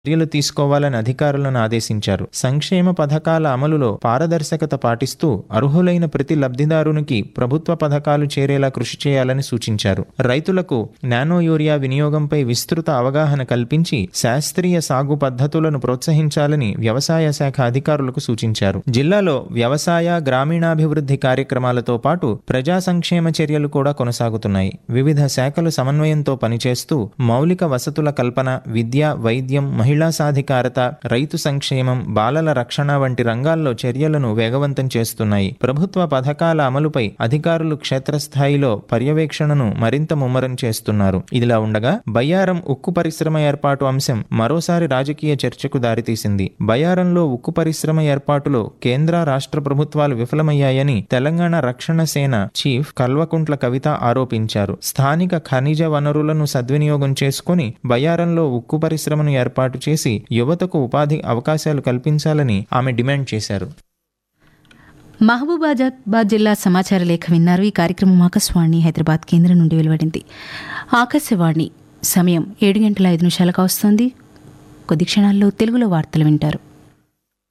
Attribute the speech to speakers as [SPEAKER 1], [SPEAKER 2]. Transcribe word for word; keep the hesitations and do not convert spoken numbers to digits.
[SPEAKER 1] చర్యలు తీసుకోవాలని అధికారులను ఆదేశించారు. సంక్షేమ పథకాల అమలులో పారదర్శకత పాటిస్తూ అర్హులైన ప్రతి లబ్ధిదారునికి ప్రభుత్వ పథకాలు చేరేలా కృషి చేయాలని సూచించారు. రైతులకు నానో యూరియా వినియోగంపై విస్తృత అవగాహన కల్పించి శాస్త్రీయ సాగు పద్ధతులను ప్రోత్సహించాలని వ్యవసాయ శాఖ అధికారులకు సూచించారు. జిల్లాలో వ్యవసాయ గ్రామీణాభివృద్ధి కార్యక్రమాలతో పాటు ప్రజా సంక్షేమ చర్యలు కూడా కొనసాగుతున్నాయి. వివిధ శాఖలు సమన్వయంతో పనిచేస్తూ మౌలిక వసతుల కల్పన, విద్య, వైద్యం, మహిళా సాధికారత, రైతు సంక్షేమం, బాలల రక్షణ వంటి రంగాల్లో చర్యలను వేగవంతం చేస్తున్నాయి. ప్రభుత్వ పథకాల అమలుపై అధికారులు క్షేత్రస్థాయిలో పర్యవేక్షణను మరింత ముమ్మరం చేస్తున్నారు. ఇదిలా ఉండగా బయ్యారం ఉక్కు పరిశ్రమ ఏర్పాటు అంశం మరోసారి రాజకీయ చర్చకు దారితీసింది. బయ్యారంలో ఉక్కు పరిశ్రమ ఏర్పాటులో కేంద్ర, రాష్ట్ర ప్రభుత్వాలు విఫలమయ్యాయని తెలంగాణ రక్షణ సేన చీఫ్ కల్వకుంట్ల కవిత ఆరోపించారు. స్థానిక ఖనిజ వనరులను సద్వినియోగం చేసుకుని బయ్యారంలో ఉక్కు పరిశ్రమను ఏర్పాటు చేసి యువతకు ఉపాధి అవకాశాలు కల్పించాలని ఆమె డిమాండ్ చేశారు.
[SPEAKER 2] మహబూబాబాద్ జిల్లా సమాచార లేఖ విన్నారు. ఈ కార్యక్రమం ఆకాశవాణి హైదరాబాద్ కేంద్రం నుండి వెలువడింది. ఆకాశవాణి సమయం ఏడు గంటల ఐదు నిమిషాలకు వస్తుంది. కొద్ది క్షణాల్లో తెలుగులో వార్తలు వింటారు.